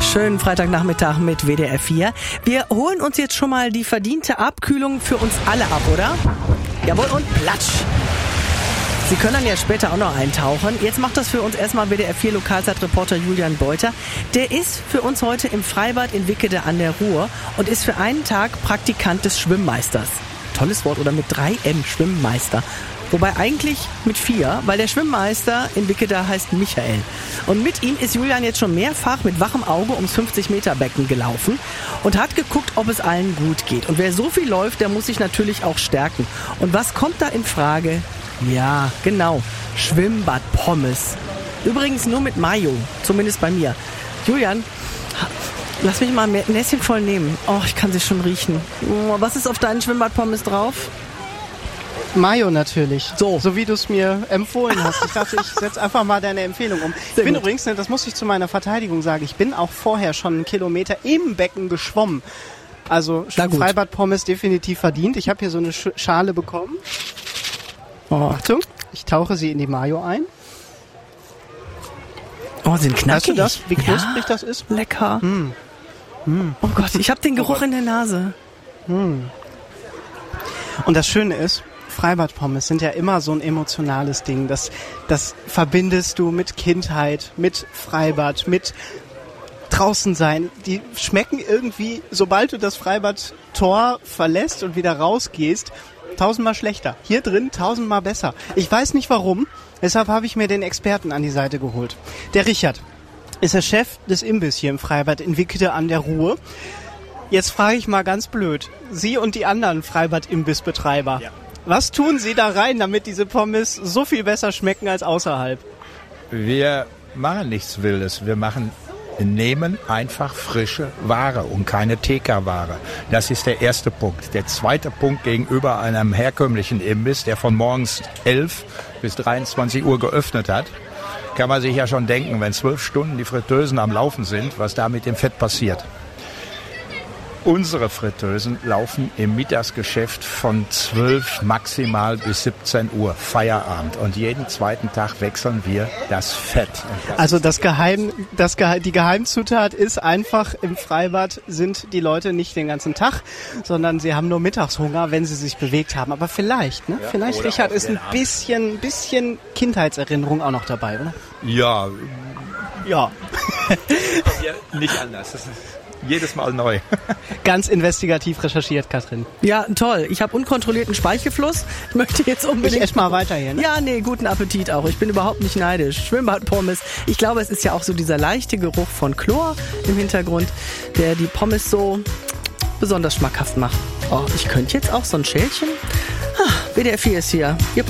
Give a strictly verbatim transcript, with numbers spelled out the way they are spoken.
Schönen Freitagnachmittag mit W D R vier. Wir holen uns jetzt schon mal die verdiente Abkühlung für uns alle ab, oder? Jawohl, und platsch. Sie können dann ja später auch noch eintauchen. Jetzt macht das für uns erstmal W D R vier Lokalzeitreporter Julian Beuter. Der ist für uns heute im Freibad in Wickede an der Ruhr und ist für einen Tag Praktikant des Schwimmmeisters. Tolles Wort, oder mit drei M, Schwimmmeister. Wobei eigentlich mit vier, weil der Schwimmmeister in Wickede heißt Michael. Und mit ihm ist Julian jetzt schon mehrfach mit wachem Auge ums fünfzig Meter Becken gelaufen und hat geguckt, ob es allen gut geht. Und wer so viel läuft, der muss sich natürlich auch stärken. Und was kommt da in Frage? Ja, genau, Schwimmbad-Pommes. Übrigens nur mit Mayo, zumindest bei mir. Julian, lass mich mal ein Näschen voll nehmen. Oh, ich kann sie schon riechen. Oh, was ist auf deinen Schwimmbad-Pommes drauf? Mayo natürlich, so, so wie du es mir empfohlen hast. Ich dachte, ich setze einfach mal deine Empfehlung um. Sehr ich bin gut. übrigens, das muss ich zu meiner Verteidigung sagen, ich bin auch vorher schon einen Kilometer im Becken geschwommen. Also Freibad-Pommes definitiv verdient. Ich habe hier so eine Sch- Schale bekommen. Oh. Achtung, ich tauche sie in die Mayo ein. Oh, sind knackig. Weißt du das, wie knusprig ja, das ist? Lecker. Mm. Mm. Oh Gott, ich habe den Geruch oh in der Nase. Mm. Und das Schöne ist, Freibad-Pommes sind ja immer so ein emotionales Ding. Das, das verbindest du mit Kindheit, mit Freibad, mit draußen sein. Die schmecken irgendwie, sobald du das Freibad-Tor verlässt und wieder rausgehst, tausendmal schlechter. Hier drin tausendmal besser. Ich weiß nicht warum, deshalb habe ich mir den Experten an die Seite geholt. Der Richard ist der Chef des Imbiss hier im Freibad in Wickede an der Ruhr. Jetzt frage ich mal ganz blöd, Sie und die anderen Freibad-Imbissbetreiber, ja. Was tun Sie da rein, damit diese Pommes so viel besser schmecken als außerhalb? Wir machen nichts Wildes. Wir machen, wir nehmen einfach frische Ware und keine T K-Ware. Das ist der erste Punkt. Der zweite Punkt gegenüber einem herkömmlichen Imbiss, der von morgens elf bis dreiundzwanzig Uhr geöffnet hat, kann man sich ja schon denken, wenn zwölf Stunden die Fritteusen am Laufen sind, was da mit dem Fett passiert. Unsere Fritteusen laufen im Mittagsgeschäft von zwölf maximal bis siebzehn Uhr, Feierabend. Und jeden zweiten Tag wechseln wir das Fett. Das also das Geheim, das Geheim, die Geheimzutat ist einfach, im Freibad sind die Leute nicht den ganzen Tag, sondern sie haben nur Mittagshunger, wenn sie sich bewegt haben. Aber vielleicht, ne? Ja, vielleicht, Richard, ist ein bisschen, bisschen Kindheitserinnerung auch noch dabei, oder? Ja. Ja. ja nicht anders. Das ist jedes Mal neu. Ganz investigativ recherchiert, Katrin. Ja, toll. Ich habe unkontrollierten Speichelfluss. Ich möchte jetzt unbedingt... Ich esse mal weiter hier, ne? Ja, nee, guten Appetit auch. Ich bin überhaupt nicht neidisch. Schwimmbadpommes. Ich glaube, es ist ja auch so dieser leichte Geruch von Chlor im Hintergrund, der die Pommes so besonders schmackhaft macht. Oh, ich könnte jetzt auch so ein Schälchen... Ah, W D R vier ist hier. Ihr